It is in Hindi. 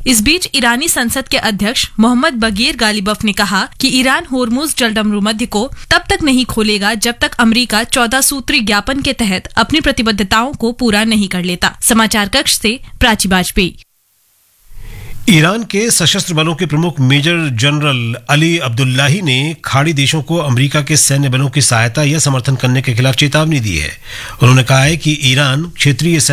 इस बीच ईरानी संसद के अध्यक्ष मोहम्मद बगीर गालिबफ ने कहा कि ईरान होर्मुज जलडमरू मध्य को तब तक नहीं खोलेगा जब तक अमेरिका 14 सूत्री ज्ञापन के तहत अपनी प्रतिबद्धताओं को पूरा नहीं कर लेता। समाचार कक्ष से प्राची वाजपेयी। ईरान के सशस्त्र बलों के प्रमुख मेजर जनरल अली अब्दुल्लाही ने खाड़ी देशों को अमेरिका के सैन्य बलों की सहायता या समर्थन करने के खिलाफ चेतावनी दी है। उन्होंने कहा है कि ईरान क्षेत्रीय